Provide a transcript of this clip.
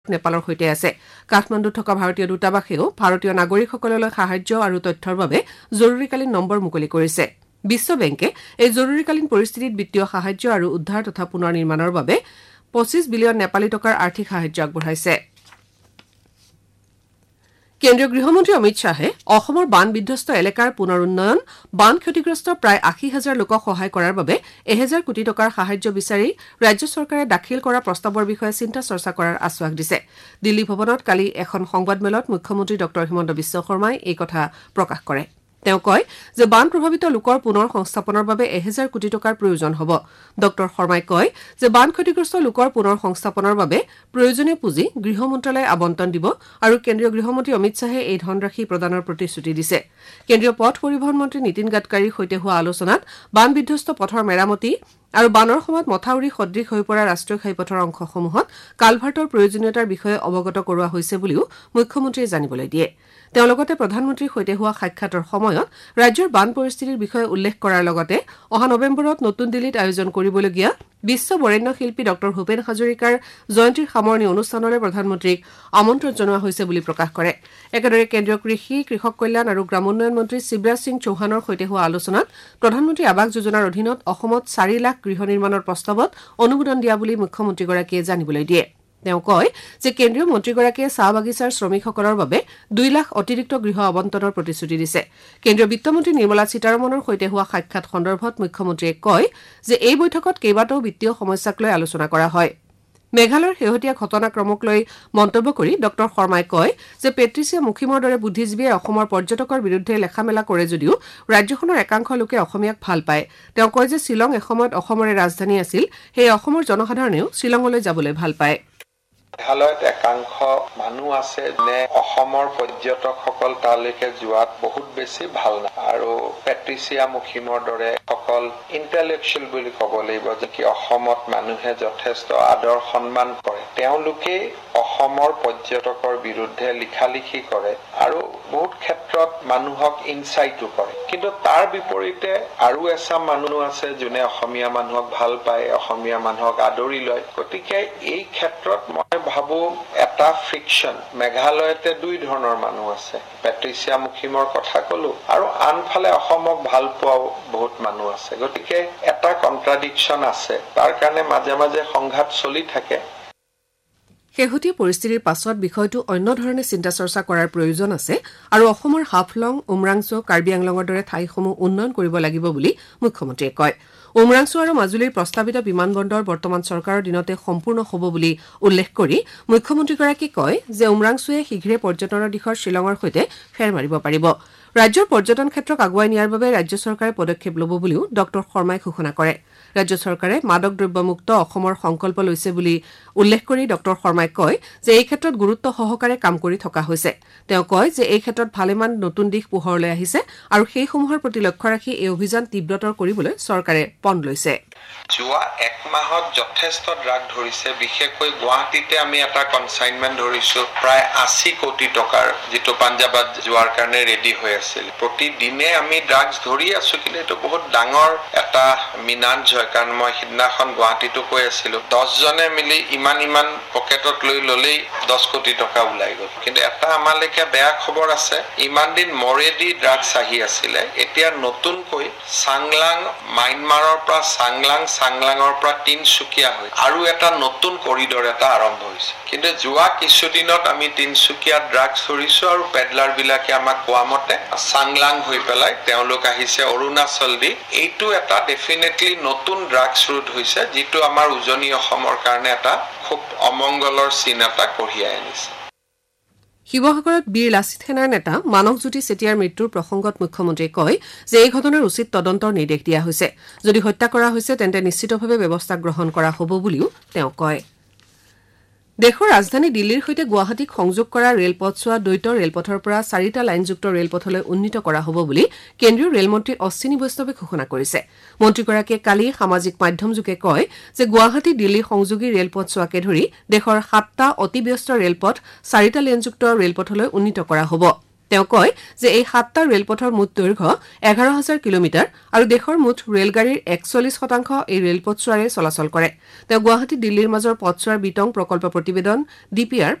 নেপালৰ সৈতে আছে কাঠমাণ্ডুত থকা ভাৰতীয় দূতাবাসেও ভাৰতীয় নাগৰিকসকললৈ সাহায্য আৰু তথ্যৰ বাবে জৰুৰীকালীন নম্বৰ মুকলি কৰিছে বিশ্ব বেংকে এই জৰুৰীকালীন পৰিস্থিতিত বিত্তীয় সাহায্য আৰু উদ্ধাৰ তথা পুনৰ নিৰ্মাণৰ বাবে 25 বিলিয়ন নেপালী টকাৰ আৰ্থিক সাহায্য আগবঢ়াইছে কেন্দ্ৰীয় গৃহমন্ত্ৰী অমিত শ্বাহে অসমৰ বান বিধ্বস্ত এলেকাৰ পুনৰ উন্নয়ন বান ক্ষতিগ্ৰস্ত প্ৰায় 80,000 লোকক সহায় কৰাৰ বাবে 1000 কোটি টকাৰ সাহায্য বিচাৰি ৰাজ্য চৰকাৰে দাখিল কৰা প্ৰস্তাৱৰ বিষয়ে চিন্তা চৰ্চা কৰাৰ আশ্বাস দিছে দিল্লী ভৱনত কালি এখন সংবাদমেলত মুখ্যমন্ত্ৰী ডক্টৰ হিমন্ত বিশ্ব শৰ্মাই এই কথা প্ৰকাশ কৰে তেওঁ কয় যে বান প্ৰভাৱিত লোকৰ পুনৰ সংস্থাপনৰ বাবে 1000 কোটি টকাৰ প্ৰয়োজন হ'ব ডক্টৰ শৰ্মাই কয় যে বান ক্ষতিগ্ৰস্ত লোকৰ পুনৰ সংস্থাপনৰ বাবে প্ৰয়োজনীয় পুঁজি গৃহ মন্ত্ৰালয়ে আবণ্টন দিব আৰু কেন্দ্ৰীয় গৃহমন্ত্ৰী অমিত শ্বাহে এই ধনৰাশি প্ৰদানৰ প্ৰতিশ্ৰুতি দিছে কেন্দ্ৰীয় পথ পৰিবহণ মন্ত্ৰী নীতিন গাডকাৰীৰ সৈতে হোৱা আলোচনাত বান বিধ্বস্ত পথৰ মেৰামতি আৰু বানৰ সময়ত মথাউৰি সদৃশ হৈ পৰা ৰাষ্ট্ৰীয় ঘাইপথৰ অংশসমূহত কালভাৰ্টৰ প্ৰয়োজনীয়তাৰ বিষয়ে অৱগত কৰোৱা হৈছে বুলিও মুখ্যমন্ত্ৰীয়ে জানিবলৈ দিয়ে তেওঁ লগতে প্ৰধানমন্ত্ৰীৰ সৈতে হোৱা সাক্ষাতৰ সময়ত ৰাজ্যৰ বান পৰিস্থিতিৰ বিষয়ে উল্লেখ কৰাৰ লগতে অহা নৱেম্বৰত নতুন দিল্লীত আয়োজন কৰিবলগীয়া বিশ্ব বৰেণ্য শিল্পী ডক্টৰ ভূপেন হাজৰিকাৰ জয়ন্তীৰ সামৰণি অনুষ্ঠানলৈ প্ৰধানমন্ত্ৰীক আমন্ত্ৰণ জনোৱা হৈছে বুলি প্ৰকাশ কৰে একেদৰে কেন্দ্ৰীয় কৃষি কৃষক কল্যাণ আৰু গ্ৰামোন্নয়ন মন্ত্ৰী শিৱৰাজ সিং চৌহানৰ সৈতে হোৱা আলোচনাত প্ৰধানমন্ত্ৰী আৱাস যোজনাৰ অধীনত অসমত 4 লাখ গৃহ নিৰ্মাণৰ প্ৰস্তাৱত অনুমোদন দিয়া বুলি মুখ্যমন্ত্ৰীগৰাকীয়ে জানিবলৈ দিয়ে তেওঁ কয় যে কেন্দ্ৰীয় মন্ত্ৰীগৰাকীয়ে চাহ বাগিচাৰ শ্ৰমিকসকলৰ বাবে 2 লাখ অতিৰিক্ত গৃহ আবণ্টনৰ প্ৰতিশ্ৰুতি দিছে কেন্দ্ৰীয় বিত্তমন্ত্ৰী নিৰ্মলা সীতাৰমণৰ সৈতে হোৱা সাক্ষাৎ সন্দৰ্ভত মুখ্যমন্ত্ৰীয়ে কয় যে এই বৈঠকত কেইবাটাও বিত্তীয় সমস্যাক লৈ আলোচনা কৰা হয় মেঘালয়ৰ শেহতীয়া ঘটনাক্ৰমক লৈ মন্তব্য কৰি ডক্টৰ শৰ্মাই কয় যে পেট্ৰিচিয়া মুখিমৰ দৰে বুদ্ধিজীৱীয়ে অসমৰ পৰ্যটকৰ বিৰুদ্ধে লেখামেলা কৰে যদিও ৰাজ্যখনৰ একাংশ লোকে অসমীয়াক ভাল পায় তেওঁ কয় যে শ্বিলং এসময়ত অসমৰে ৰাজধানী আছিল সেই অসমৰ জনসাধাৰণেও শ্বিলঙলৈ যাবলৈ ভাল পায় মেঘালয়ত একাংশ মানুহ আছে যে অসমৰ পৰ্যটকসকল তালৈকে যোৱাত বহুত বেছি ভাল না আৰু পেট্ৰিচিয়া মুখিমৰ দৰে সকল ইন্টেলেকচুৱেল বুলি ক'ব লাগিব যে কি অসমত মানুহে যথেষ্ট আদৰ সন্মান কৰে তেওঁলোকে অসমৰ পৰ্যটকৰ বিৰুদ্ধে লিখালিখি কৰে আৰু বহুত ক্ষেত্ৰত মানুহক ইনচাইটো কৰে কিন্তু তাৰ বিপৰীতে আৰু এচাম মানুহ আছে যোনে অসমীয়া মানুহক ভাল পায় অসমীয়া মানুহক আদৰি লয় গতিকে এই ক্ষেত্ৰত মই ভাবো এটা ফ্ৰিকশন মেঘালয়তে 2 ধৰণৰ মানুহ আছে পেট্ৰিচিয়া মুখিমৰ কথা কলো আৰু আনফালে অসমক ভাল পোৱা বহুত মানুহ আছে গতিকে এটা কন্ট্ৰাডিকশন আছে তাৰ কাৰণে মাজে মাজে সংঘাত চলি থাকে শেহতীয়া পৰিস্থিতিৰ পাছত বিষয়টো অন্য ধৰণে চিন্তা চৰ্চা কৰাৰ প্ৰয়োজন আছে আৰু অসমৰ হাফলং উমৰাংচু কাৰ্বি আংলঙৰ দৰে ঠাইসমূহ উন্নয়ন কৰিব লাগিব বুলি মুখ্যমন্ত্ৰীয়ে কয় উমৰাংচু আৰু মাজুলীৰ প্ৰস্তাৱিত বিমানবন্দৰ বৰ্তমান চৰকাৰৰ দিনতে সম্পূৰ্ণ হ'ব বুলি উল্লেখ কৰি মুখ্যমন্ত্ৰীগৰাকীয়ে কয় যে উমৰাংচুৱে শীঘ্ৰে পৰ্যটনৰ দিশৰ শ্বিলঙৰ সৈতে ফেৰ মাৰিব পাৰিব ৰাজ্যৰ পৰ্যটন ক্ষেত্ৰক আগুৱাই নিয়াৰ বাবে ৰাজ্য চৰকাৰে পদক্ষেপ ল'ব বুলিও ডক্টৰ শৰ্মাই ঘোষণা কৰে ৰাজ্য চৰকাৰে মাদক দ্ৰব্যমুক্ত অসমৰ সংকল্প লৈছে বুলি উল্লেখ কৰি ডক্টৰ শৰ্মাই কয় যে এই ক্ষেত্ৰত গুৰুত্ব সহকাৰে কাম কৰি থকা হৈছে তেওঁ কয় যে এই ক্ষেত্ৰত ভালেমান নতুন দিশ পোহৰলৈ আহিছে আৰু সেইসমূহৰ প্ৰতি লক্ষ্য ৰাখি এই অভিযান তীব্ৰতৰ কৰিবলৈ চৰকাৰে পণ লৈছে যোৱা 1 মাহত যথেষ্ট ড্ৰাগ ধৰিছে বিশেষকৈ গুৱাহাটীতে আমি এটা কনসাইনমেন্ট ধৰিছো প্ৰায় 80 কোটি টকাৰ যেটো পাঞ্জাবত যোৱাৰ কাৰণে ৰেডি হৈ আছিল প্ৰতিদিনে আমি ড্ৰাগছ ধৰি আছো কিন্তু এটো বহুত ডাঙৰ এটা মিনাঞ্জ হয় কাৰণ মই সিদিনাখন গুৱাহাটীতো কৈ আছিলো 10 জনে মিলি ইমান পকেটত লৈ ললেই 10 কোটি টকা ওলাই গল কিন্তু এটা আমালৈকে বেয়া খবৰ আছে ইমান দিন মৰেদি ড্ৰাগছ আহি আছিলে এতিয়া নতুনকৈ সাংলাং মাইনমাৰৰ পৰা সাংলাঙৰ পৰা তিনসুকীয়া হৈ আৰু এটা নতুন কৰিডৰ এটা আৰম্ভ হৈছে কিন্তু যোৱা কিছুদিনত আমি তিনসুকীয়া ড্ৰাগছ ধৰিছো আৰু পেডলাৰ বিলাকে আমাক কোৱা মতে সাংলাং হৈ পেলাই তেওঁলোক আহিছে অৰুণাচল দি এইটো এটা ডেফিনেটলি নতুন ড্ৰাগছ ৰুট হৈছে যিটো আমাৰ উজনি অসমৰ কাৰণে এটা খুব অমংগলৰ চিন এটা কঢ়িয়াই আনিছে শিৱসাগৰত বীৰ লাচিত সেনাৰ নেতা মানসজ্যোতি চেতিয়াৰ মৃত্যুৰ প্ৰসংগত মুখ্যমন্ত্ৰীয়ে কয় যে এই ঘটনাৰ উচিত তদন্তৰ নিৰ্দেশ দিয়া হৈছে যদি হত্যা কৰা হৈছে তেন্তে নিশ্চিতভাৱে ব্যৱস্থা গ্ৰহণ কৰা হ'ব বুলিও তেওঁ কয় দেশৰ ৰাজধানী দিল্লীৰ সৈতে গুৱাহাটীক সংযোগ কৰা ৰেলপথছোৱা দ্বৈত ৰেলপথৰ পৰা 4টা লাইনযুক্ত ৰেলপথলৈ উন্নীত কৰা হ'ব বুলি কেন্দ্ৰীয় ৰেলমন্ত্ৰী অশ্বিনী বৈষ্ণৱে ঘোষণা কৰিছে মন্ত্ৰীগৰাকীয়ে কালি সামাজিক মাধ্যমযোগে কয় যে গুৱাহাটী দিল্লী সংযোগী ৰেলপথছোৱাকে ধৰি দেশৰ 7টা অতি ব্যস্ত ৰেলপথ 4টা লেনযুক্ত ৰেলপথলৈ উন্নীত কৰা হ'ব তেওঁ কয় যে এই 7টা ৰেলপথৰ মুঠ দৈৰ্ঘ্য 11,000 কিলোমিটাৰ আৰু দেশৰ মুঠ ৰেলগাড়ীৰ 41% এই ৰেলপথছোৱাৰে চলাচল কৰে। তেওঁ গুৱাহাটী দিল্লীৰ মাজৰ পথছোৱাৰ বিতং প্ৰকল্প প্ৰতিবেদন DPR